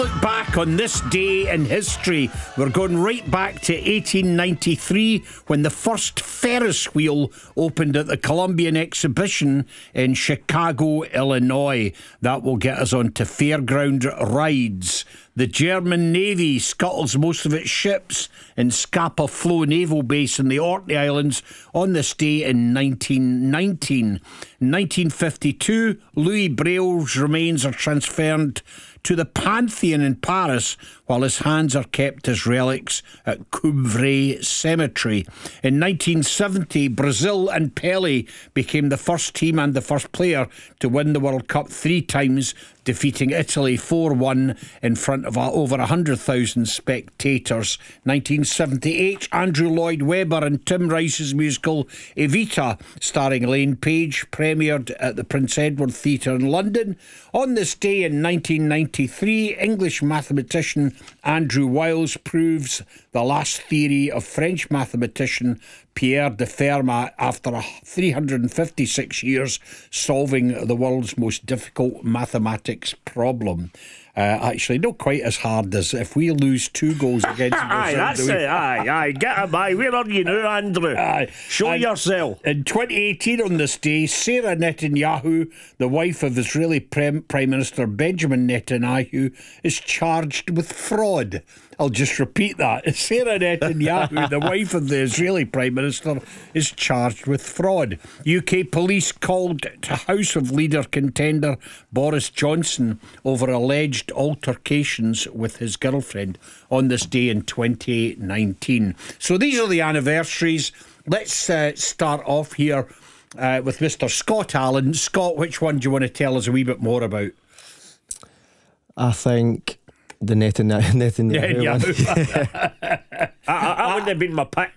Look back on this day in history. We're going right back to 1893 when the first Ferris wheel opened at the Columbian Exhibition in Chicago, Illinois. That will get us on to fairground rides. The German Navy scuttles most of its ships in Scapa Flow Naval Base in the Orkney Islands on this day in 1919. 1952, Louis Braille's remains are transferred to the Pantheon in Paris, while his hands are kept as relics at Couvray Cemetery. In 1970, Brazil and Pelé became the first team and the first player to win the World Cup 3 times, defeating Italy 4-1 in front of over 100,000 spectators. 1978, Andrew Lloyd Webber and Tim Rice's musical Evita, starring Elaine Page, premiered at the Prince Edward Theatre in London. On this day in 1993, English mathematician Andrew Wiles proves the last theory of French mathematician Pierre de Fermat after 356 years solving the world's most difficult mathematics problem. Actually, not quite as hard as if we lose 2 goals against Brazil. Aye, that's it. Aye. Get him, aye. Where are you now, Andrew? Show yourself. In 2018 on this day, Sarah Netanyahu, the wife of Israeli Prime Minister Benjamin Netanyahu, is charged with fraud. I'll just repeat that. Sarah Netanyahu, the wife of the Israeli Prime Minister, is charged with fraud. UK police called to House of Leader contender Boris Johnson over alleged altercations with his girlfriend on this day in 2019. So these are the anniversaries. Let's start off here with Mr. Scott Allen. Scott, which one do you want to tell us a wee bit more about? I think the Netanyahu one. That wouldn't have been my pick.